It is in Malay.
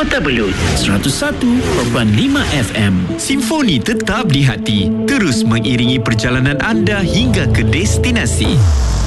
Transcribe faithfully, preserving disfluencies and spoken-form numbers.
Kota Belud, seratus satu perpuluhan lima F M. Simfoni tetap di hati, terus mengiringi perjalanan anda hingga ke destinasi.